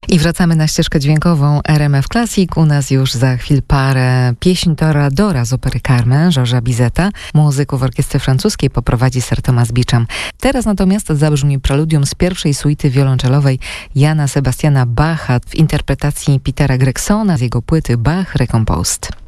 I wracamy na ścieżkę dźwiękową RMF Classic. U nas już za chwilę parę pieśń Toreadora z opery Carmen, Georgesa Bizeta. Muzyków orkiestry francuskiej poprowadzi Sir Thomas Beecham. Teraz natomiast zabrzmi preludium z pierwszej suity wiolonczelowej Jana Sebastiana Bacha w interpretacji Petera Gregsona z jego płyty Bach Recomposed.